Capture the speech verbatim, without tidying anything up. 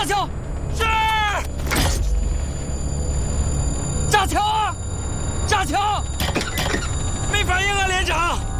架桥。 是。 架桥啊！架桥！ 没反应啊，连长。